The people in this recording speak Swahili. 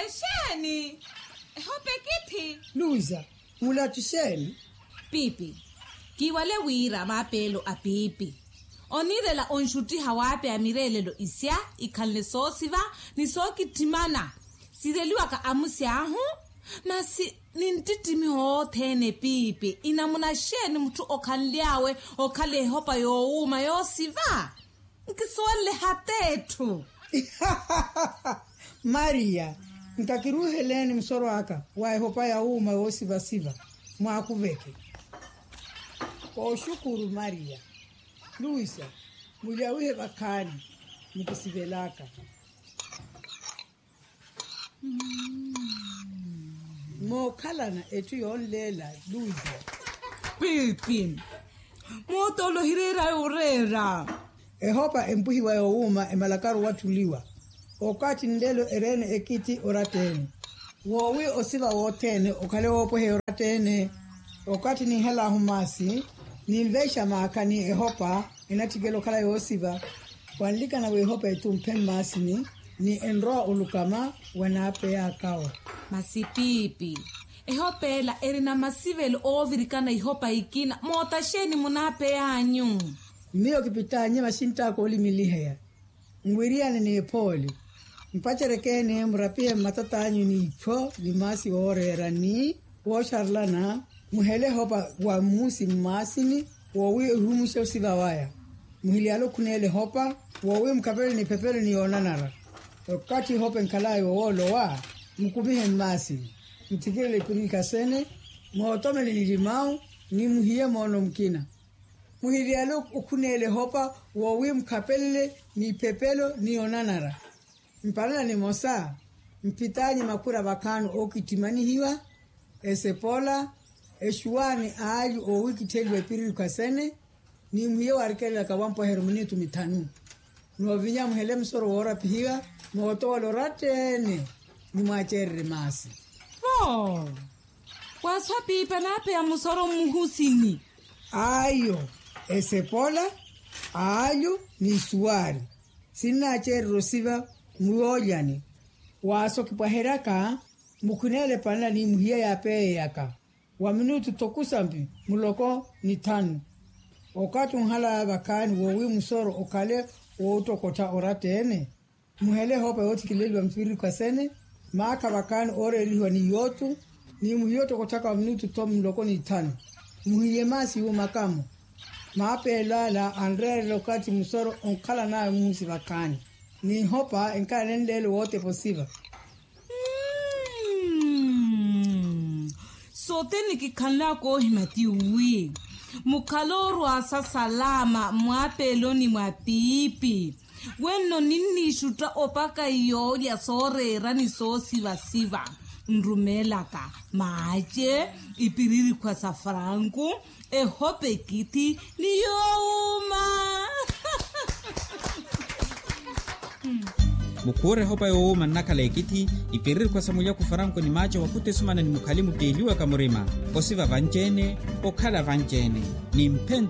Esheni. Hope kithi. Luisa, mulatisheni. Pipi. Kiwale wira mapelo a pipi. Onirela onshuti hawape amirelelo isya ikalne sosiva ni soki timana. Sireliwa ka amusi ahu. Nasi nintitimi hothene pipi. Inamuna sheni mtu okanliawe okale hopa youma yosiva. Nkiswale hatetu. Maria, nkakiruheleni msoro aka. Wae hopa youma yosiva siva. Mwakuveke. Kwa shukuru Maria. Luisa, muliawihe bakani. Mkisivelaka. Mokalana etu yonlela Luisa. Pipi. Motolo hirera urera. Ehopa empuhi wa youma emalakaru watuliwa. Okati ndelo erene ekiti oratene. Wowi osiva wotene okale wopohe oratene. Okati ni hela humasi. Ni mvesha maakani ehopa inatigelo kala yosiva. Wanlika na wehopa etu mpemmasini. Ni enroa ulukama wanape ya kawa. Masipipi. Ehopela erina masivelo ovirikana ihopa ikina. Motasheni munape yanyu. Miyo kipitanye masinta koli miliheya. Ngwiriane ni poli. Mpacherekene mrapie matata anyu ni ipo. Limasi orera ni. Wosharlana. Muhele hopa wa musi masini. Wawi uhumushe usiva waya. Muhili alo kunele hopa. Wawi mkapele ni pepele ni onanara. Wakati hopa nkalayo wolo wa. Mkumihe masini. Mtikile ipirika sene. Mwotome ni limau. Ni muhiye mono mkina. Muhili alo ukunele hopa. Wawi mkapele ni pepelo ni onanara. Mpalana ni mosa. Mpitanyi makura bakanu okitimani hiwa. Esepola. Eshuani aaju o wiki telwe piri kwa sene ni mhiyo warikela kawampo hermuni tumitanu no vinya mhele msoro wora pihiga moto loratene ni mwachere masi kwa swapi panape ya musoro muhusini ayo esepola aaju ni suari sina chere rosiva muojani waso kipaheraka mukunele pana ni mhiya ya pe yaka wa minutu tokusambi muloko ni tanu. Okati unhala bakani wowi musoro okale wotokota oratene. Muhele hopa yoti kileli wa mpiri kwa sene. Maaka bakani ore riwa ni yotu. Ni muhiyoto kotaka wa minutu tomu muloko ni tanu. Muhiyemasi hu makamu. Maape la Andre lokati musoro onkala na musi bakani. Ni hopa enka nendele wote posiva. Soteni kikala ko himati uwi. Mukaloru asa salama mwapelo ni mwapipi. Weno nini shuta opaka iyo ya sore rani so siva. Nrumelaka maaje ipiriri kwa safranku. Ehope kiti ni youma. Mukure hopa yo manaka lekiti ipirir kwa samulia kufaranko ni macho wakute sumana ni mukalimu deliwa kamurima osiva vanjene okala vanjene ni mpenda